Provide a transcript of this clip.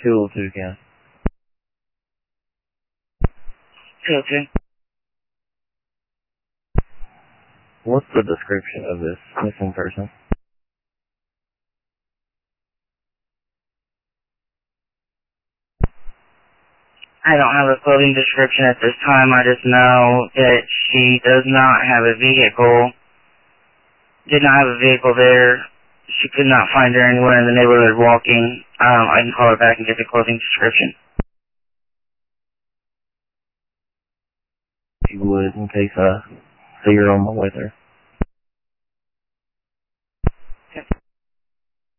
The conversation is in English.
202 again. 202. What's the description of this missing person? I don't have a clothing description at this time. I just know that she does not have a vehicle. Did not have a vehicle there. She could not find her anywhere in the neighborhood walking. I can call her back and get the clothing description. If you would, in case I see her on my way there.